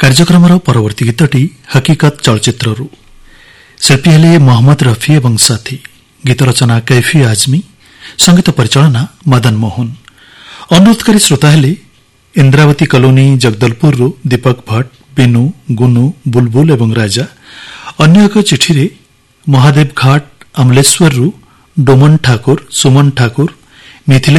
କାର୍ଯ୍ୟକ୍ରମର ପରବର୍ତ୍ତୀ ଗୀତଟି ହକିକତ ଚଳଚ୍ଚିତ୍ରରୁ। ଶିଳ୍ପୀ ହେଲେ ମହମ୍ମଦ ରଫି ଏବଂ ସାଥୀ। ଗୀତ ରଚନା କୈଫି ଆଜମୀ, ସଙ୍ଗୀତ ପରିଚାଳନା ମଦନ ମୋହନ। ଅନୁରୋଧକାରୀ ଶ୍ରୋତା ହେଲେ ଇନ୍ଦ୍ରାବତୀ କଲୋନୀ ଜଗଦଲପୁରରୁ ଦୀପକ ଭଟ୍ଟ, ବିନୁ, ଗୁନୁ, ବୁଲବୁଲ ଏବଂ ରାଜା। ଅନ୍ୟ ଏକ ଚିଠିରେ ମହାଦେବ ଘାଟ ଅମଲେଶ୍ୱରରୁ ଡୋମନ ଠାକୁର, ସୁମନ ଠାକୁର, ମିଥିଲେଶ